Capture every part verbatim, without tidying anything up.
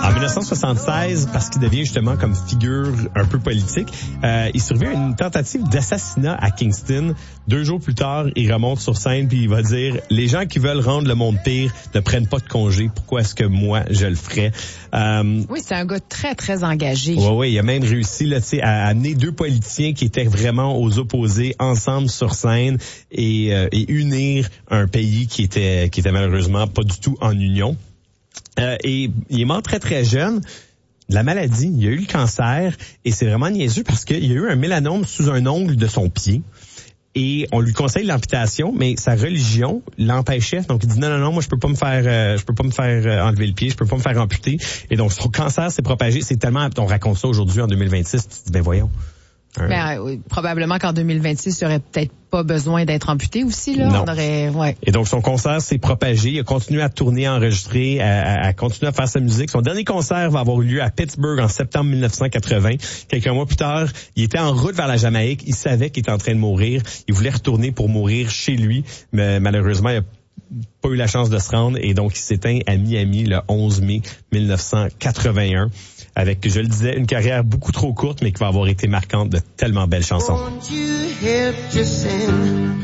En dix-neuf cent soixante-seize, parce qu'il devient justement comme figure un peu politique, euh, il survient à une tentative d'assassinat à Kingston. Deux jours plus tard, il remonte sur scène puis il va dire « Les gens qui veulent rendre le monde pire ne prennent pas de congé. Pourquoi est-ce que moi, je le ferais? Euh, » Oui, c'est un gars très, très engagé. Oui, oui, il a même réussi là, à amener deux politiciens qui étaient vraiment aux opposés ensemble sur scène et, euh, et unir un pays qui était, qui était malheureusement pas du tout en union. Euh, et il est mort très, très jeune de la maladie. Il a eu le cancer et c'est vraiment niaiseux parce qu'il y a eu un mélanome sous un ongle de son pied. Et on lui conseille l'amputation, mais sa religion l'empêchait. Donc il dit non, non, non, moi je peux pas me faire, euh, je peux pas me faire euh, enlever le pied, je peux pas me faire amputer. Et donc son cancer s'est propagé. C'est tellement, on raconte ça aujourd'hui en deux mille vingt-six, tu te dis ben voyons. Un... Ben, oui, probablement qu'en deux mille vingt-six, il aurait peut-être pas besoin d'être amputé aussi, là. Non. On aurait, ouais. Et donc, son concert s'est propagé. Il a continué à tourner, à enregistrer, à, à continuer à faire sa musique. Son dernier concert va avoir eu lieu à Pittsburgh en septembre dix-neuf cent quatre-vingts. Quelques mois plus tard, il était en route vers la Jamaïque. Il savait qu'il était en train de mourir. Il voulait retourner pour mourir chez lui. Mais malheureusement, il a pas eu la chance de se rendre. Et donc, il s'éteint à Miami le onze mai dix-neuf cent quatre-vingt-un. Avec, je le disais, une carrière beaucoup trop courte, mais qui va avoir été marquante de tellement belles chansons. Won't you help to sing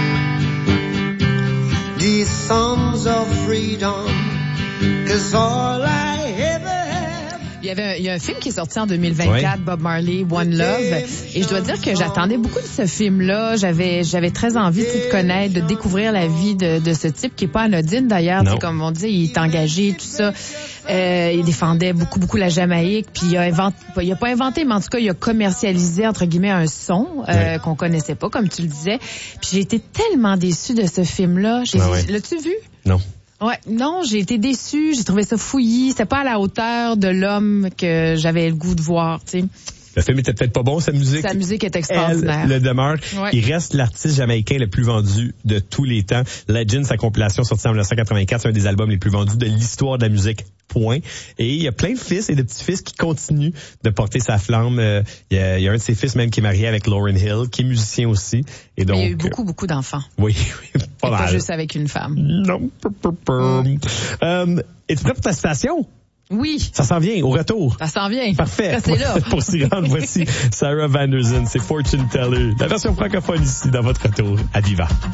these songs of freedom, 'cause all I ever have. Il y avait un, il y a un film qui est sorti en deux mille vingt-quatre, oui. Bob Marley, One Love, et je dois dire que j'attendais beaucoup de ce film-là. J'avais, j'avais très envie de connaître, de découvrir la vie de, de ce type qui est pas anodine d'ailleurs. Comme on dit, il est engagé, tout ça. Euh, il défendait beaucoup, beaucoup la Jamaïque, puis il a inventé, il a pas inventé, mais en tout cas, il a commercialisé, entre guillemets, un son euh, oui. qu'on connaissait pas, comme tu le disais. Puis j'ai été tellement déçue de ce film-là. J'ai, ah ouais. L'as-tu vu? Non. Ouais, non, j'ai été déçue, j'ai trouvé ça fouillis, c'était pas à la hauteur de l'homme que j'avais le goût de voir, tu sais. Le film était peut-être pas bon, sa musique. Sa musique est extraordinaire. Elle le demeure. Ouais. Il reste l'artiste jamaïcain le plus vendu de tous les temps. Legend, sa compilation sortie en dix-neuf cent quatre-vingt-quatre, c'est un des albums les plus vendus de l'histoire de la musique. Point. Et il y a plein de fils et de petits-fils qui continuent de porter sa flamme. Euh, il, y a, il y a un de ses fils même qui est marié avec Lauryn Hill, qui est musicien aussi. Et donc, mais il y a eu beaucoup, beaucoup d'enfants. Oui, oui, pas et mal. Pas juste avec une femme. Non. Mm. Um, es-tu prêt pour ta citation? Oui. Ça s'en vient, au retour. Ça s'en vient. Parfait. C'est là. Pour s'y rendre, voici Sarah Vanderson, c'est Fortune Teller. La version francophone ici, dans votre retour à Diva.